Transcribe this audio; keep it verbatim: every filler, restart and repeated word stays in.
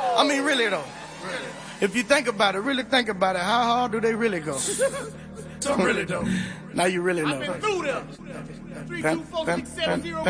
I mean, really though. If you think about it, really think about it, how hard do they really go? So really though. Now you really know. I've been through there. Three, two, four, six, seven, zero.